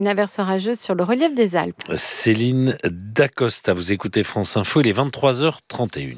Une averse orageuse sur le relief des Alpes. Céline Dacosta, vous écoutez France Info, il est 23h31.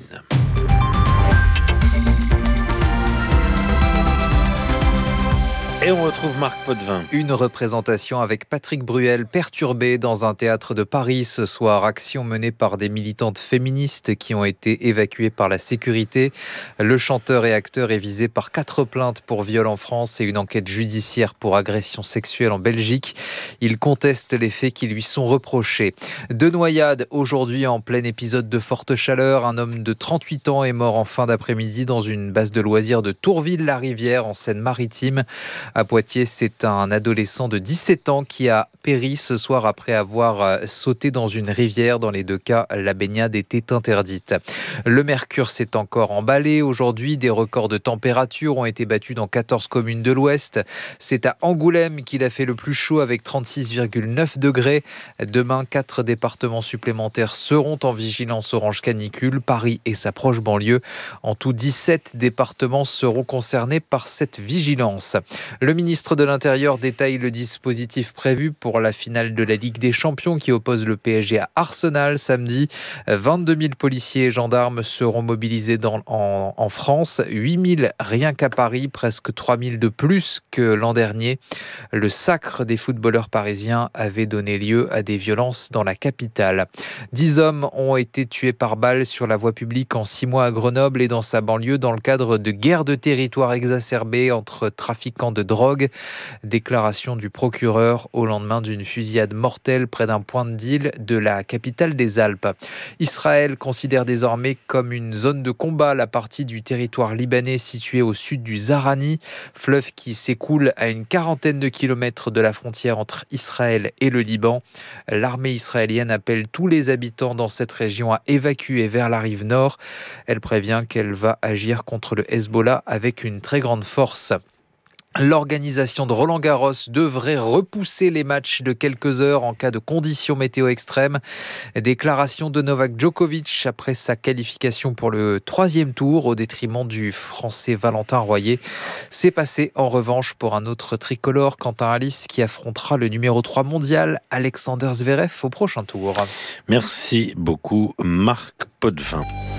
Et on retrouve Marc Potvin. Une représentation avec Patrick Bruel perturbée dans un théâtre de Paris ce soir. Action menée par des militantes féministes qui ont été évacuées par la sécurité. Le chanteur et acteur est visé par 4 plaintes pour viol en France et une enquête judiciaire pour agression sexuelle en Belgique. Il conteste les faits qui lui sont reprochés. 2 noyades aujourd'hui en plein épisode de forte chaleur. Un homme de 38 ans est mort en fin d'après-midi dans une base de loisirs de Tourville-la-Rivière en Seine-Maritime. À Poitiers, c'est un adolescent de 17 ans qui a péri ce soir après avoir sauté dans une rivière. Dans les 2 cas, la baignade était interdite. Le mercure s'est encore emballé. Aujourd'hui, des records de température ont été battus dans 14 communes de l'Ouest. C'est à Angoulême qu'il a fait le plus chaud avec 36,9 degrés. Demain, 4 départements supplémentaires seront en vigilance orange canicule. Paris et sa proche banlieue. En tout, 17 départements seront concernés par cette vigilance. Le ministre de l'Intérieur détaille le dispositif prévu pour la finale de la Ligue des Champions qui oppose le PSG à Arsenal samedi. 22 000 policiers et gendarmes seront mobilisés en France. 8 000 rien qu'à Paris, presque 3 000 de plus que l'an dernier. Le sacre des footballeurs parisiens avait donné lieu à des violences dans la capitale. 10 hommes ont été tués par balle sur la voie publique en 6 mois à Grenoble et dans sa banlieue dans le cadre de guerres de territoire exacerbées entre trafiquants de drogue. Déclaration du procureur au lendemain d'une fusillade mortelle près d'un point de deal de la capitale des Alpes. Israël considère désormais comme une zone de combat la partie du territoire libanais située au sud du Zahrani, fleuve qui s'écoule à une 40aine de kilomètres de la frontière entre Israël et le Liban. L'armée israélienne appelle tous les habitants dans cette région à évacuer vers la rive nord. Elle prévient qu'elle va agir contre le Hezbollah avec une très grande force. L'organisation de Roland-Garros devrait repousser les matchs de quelques heures en cas de conditions météo extrêmes. Déclaration de Novak Djokovic après sa qualification pour le 3e tour au détriment du Français Valentin Royer. C'est passé en revanche pour un autre tricolore, Quentin Halys, qui affrontera le numéro 3 mondial, Alexander Zverev, au prochain tour. Merci beaucoup Marc Potvin.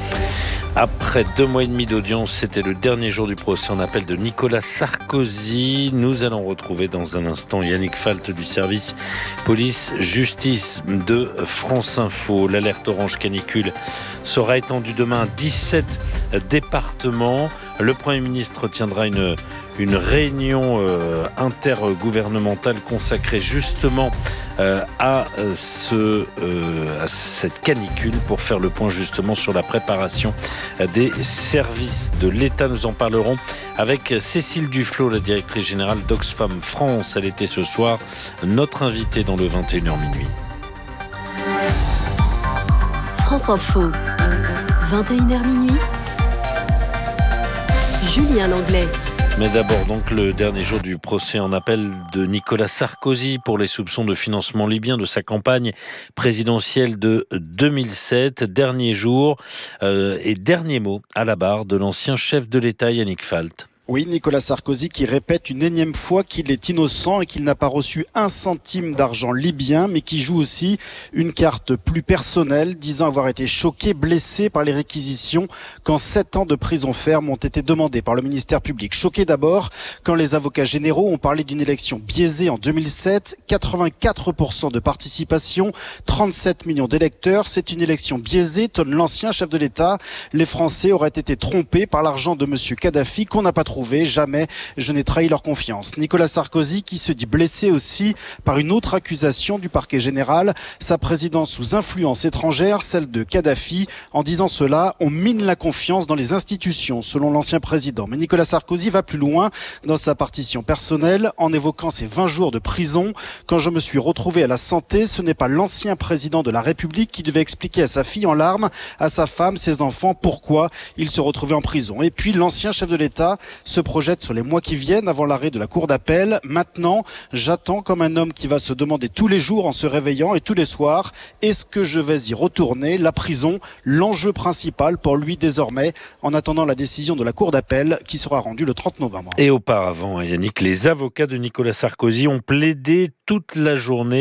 Après 2 mois et demi d'audience, c'était le dernier jour du procès en appel de Nicolas Sarkozy. Nous allons retrouver dans un instant Yannick Falt du service police-justice de France Info. L'alerte orange canicule sera étendue demain à 17 départements. Le Premier ministre tiendra une réunion intergouvernementale consacrée justement à cette canicule pour faire le point justement sur la préparation des services de l'État. Nous en parlerons avec Cécile Duflot, la directrice générale d'Oxfam France. Elle était ce soir notre invitée dans le 21h minuit. France Info, 21h minuit. Julien Langlais. Mais d'abord donc le dernier jour du procès en appel de Nicolas Sarkozy pour les soupçons de financement libyen de sa campagne présidentielle de 2007. Dernier jour et dernier mot à la barre de l'ancien chef de l'État Yannick Falt. Oui, Nicolas Sarkozy qui répète une énième fois qu'il est innocent et qu'il n'a pas reçu 1 centime d'argent libyen, mais qui joue aussi une carte plus personnelle, disant avoir été choqué, blessé par les réquisitions quand 7 ans de prison ferme ont été demandés par le ministère public. Choqué d'abord quand les avocats généraux ont parlé d'une élection biaisée en 2007, 84% de participation, 37 millions d'électeurs. C'est une élection biaisée, tonne l'ancien chef de l'État. Les Français auraient été trompés par l'argent de monsieur Kadhafi qu'on n'a pas trouvé. Jamais je n'ai trahi leur confiance. Nicolas Sarkozy qui se dit blessé aussi par une autre accusation du parquet général, sa présidence sous influence étrangère, celle de Kadhafi. En disant cela, on mine la confiance dans les institutions, selon l'ancien président. Mais Nicolas Sarkozy va plus loin dans sa partition personnelle en évoquant ses 20 jours de prison. Quand je me suis retrouvé à la santé, ce n'est pas l'ancien président de la République qui devait expliquer à sa fille en larmes, à sa femme, ses enfants, pourquoi il se retrouvait en prison. Et puis l'ancien chef de l'État se projette sur les mois qui viennent avant l'arrêt de la cour d'appel. Maintenant, j'attends comme un homme qui va se demander tous les jours en se réveillant et tous les soirs, est-ce que je vais y retourner? La prison, l'enjeu principal pour lui désormais, en attendant la décision de la cour d'appel qui sera rendue le 30 novembre. Et auparavant, Yannick, les avocats de Nicolas Sarkozy ont plaidé toute la journée